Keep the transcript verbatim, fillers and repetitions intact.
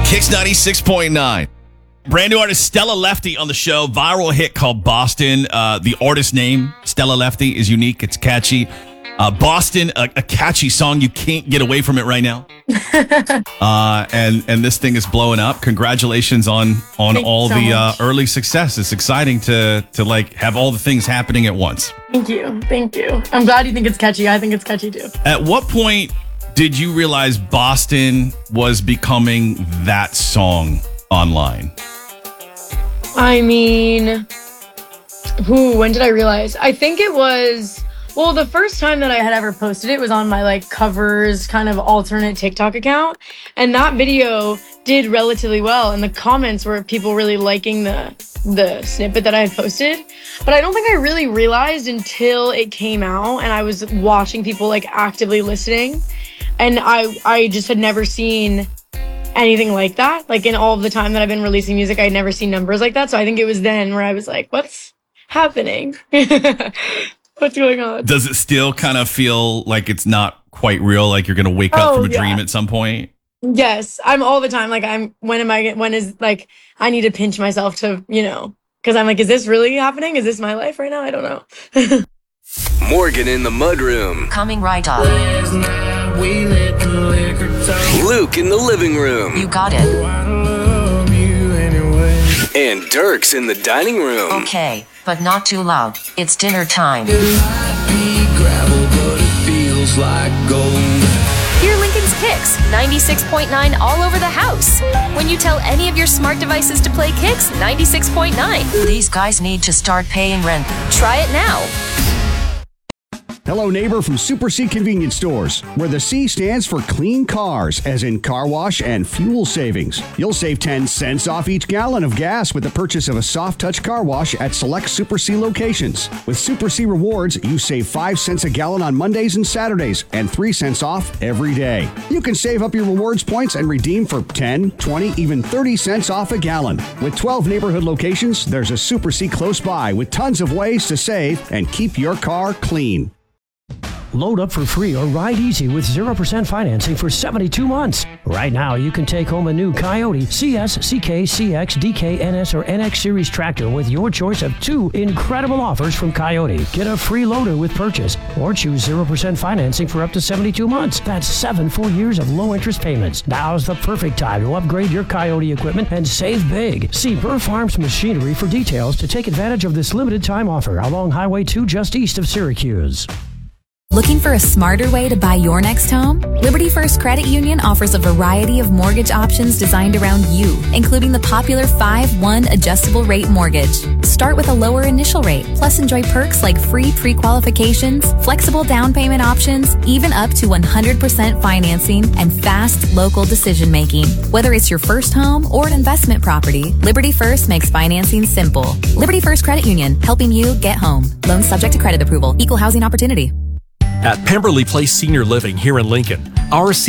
Kicks ninety-six point nine. Brand new artist Stella Lefty on the show. Viral hit called Boston. Uh, the artist name, Stella Lefty, is unique. It's catchy. Uh, Boston, a, a catchy song. You can't get away from it right now. uh, and and this thing is blowing up. Congratulations on on Thank all you so the uh, much. early success. It's exciting to to like have all the things happening at once. Thank you. Thank you. I'm glad you think it's catchy. I think it's catchy too. At what point did you realize Boston was becoming that song online? I mean, who, when did I realize? I think it was, well, the first time that I had ever posted it was on my like covers kind of alternate TikTok account. And that video did relatively well. And the comments were people really liking the the snippet that I had posted. But I don't think I really realized until it came out and I was watching people like actively listening. And I I just had never seen anything like that. Like in all of the time that I've been releasing music, I'd never seen numbers like that. So I think it was then where I was like, what's happening? What's going on? Does it still kind of feel like it's not quite real? Like you're going to wake up Oh, from a yeah. dream at some point? Yes, I'm all the time. Like I'm, when am I, when is like, I need to pinch myself to, you know, because I'm like, is this really happening? Is this my life right now? I don't know. Morgan in the mudroom. Coming right up. Last night we let the liquor talk. Luke in the living room. You got it. I love you anyway. And Dirk's in the dining room. Okay, but not too loud. It's dinner time. It might be gravel, but it feels like gold. Hear Lincoln's Kicks, ninety-six point nine all over the house. When you tell any of your smart devices to play Kicks, ninety-six point nine. These guys need to start paying rent. Try it now. Hello, neighbor from Super C Convenience Stores, where the C stands for clean cars, as in car wash and fuel savings. You'll save ten cents off each gallon of gas with the purchase of a soft touch car wash at select Super C locations. With Super C Rewards, you save five cents a gallon on Mondays and Saturdays and three cents off every day. You can save up your rewards points and redeem for ten, twenty, even thirty cents off a gallon. With twelve neighborhood locations, there's a Super C close by with tons of ways to save and keep your car clean. Load up for free or ride easy with zero percent financing for seventy-two months. Right now, you can take home a new Coyote C S, C K, C X, D K, N S, or N X Series tractor with your choice of two incredible offers from Coyote. Get a free loader with purchase or choose zero percent financing for up to seventy-two months. That's seven full years of low interest payments. Now's the perfect time to upgrade your Coyote equipment and save big. See Burr Farms Machinery for details to take advantage of this limited time offer along Highway two just east of Syracuse. Looking for a smarter way to buy your next home? Liberty First Credit Union offers a variety of mortgage options designed around you, including the popular five one adjustable rate mortgage. Start with a lower initial rate, plus enjoy perks like free pre-qualifications, flexible down payment options, even up to one hundred percent financing, and fast local decision making. Whether it's your first home or an investment property, Liberty First makes financing simple. Liberty First Credit Union, helping you get home. Loans subject to credit approval. Equal housing opportunity. At Pemberley Place Senior Living here in Lincoln, our